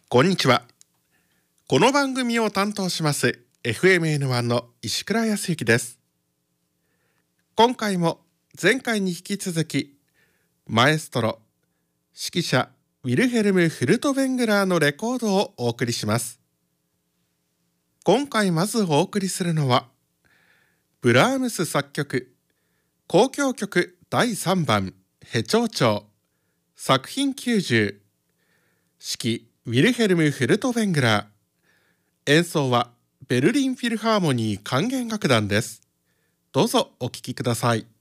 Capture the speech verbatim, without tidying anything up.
こんにちは。この番組を担当します エフエムエヌワン の石倉康之です。今回も前回に引き続きマエストロ指揮者ウィルヘルム・フルトヴェングラーのレコードをお送りします。今回まずお送りするのはブラームス作曲交響曲だいさんばんヘ長調作品きゅうじゅう指揮ウィルヘルム・フルトヴェングラー、演奏はベルリンフィルハーモニー管弦楽団です。どうぞお聴きください。